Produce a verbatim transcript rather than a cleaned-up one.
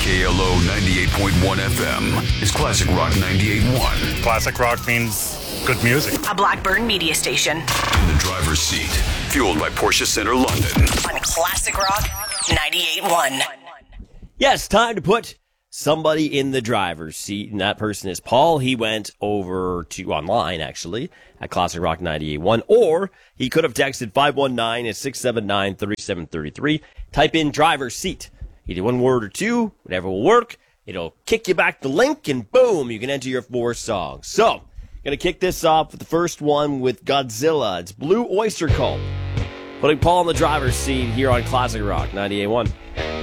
K L O ninety-eight point one F M is Classic Rock ninety-eight point one. Classic rock means good music. A Blackburn media station. In the driver's seat, fueled by Porsche Center London. On Classic Rock ninety-eight point one. Yes, time to put somebody in the driver's seat, and that person is Paul. He went over to online, actually, at Classic Rock ninety-eight point one, or he could have texted five one nine, six seven nine, three seven three three. Type in driver's seat. Either one word or two, whatever will work. It'll kick you back the link, and boom, you can enter your four songs. So, gonna kick this off with the first one with Godzilla. It's Blue Oyster Cult. Putting Paul in the driver's seat here on Classic Rock ninety-eight point one.